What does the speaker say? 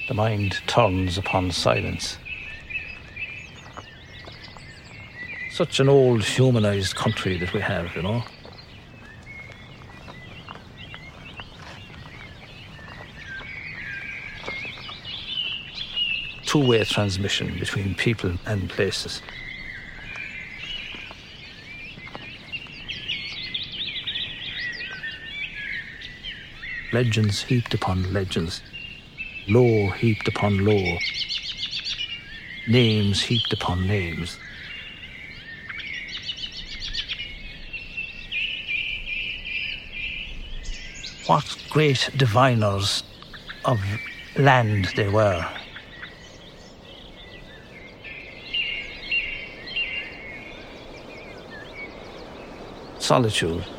the mind turns upon silence. Such an old humanised country that we have, you know. Two-way transmission between people and places. Legends heaped upon legends, lore heaped upon lore, names heaped upon names. What great diviners of land they were. Solitude.